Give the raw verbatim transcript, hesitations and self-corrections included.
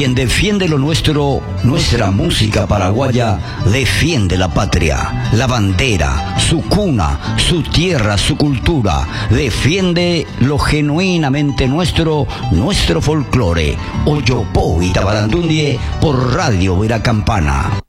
Quien defiende lo nuestro, nuestra música paraguaya, defiende la patria, la bandera, su cuna, su tierra, su cultura, defiende lo genuinamente nuestro, nuestro folclore. Oyopó y Tabarandundie por Radio Veracampana.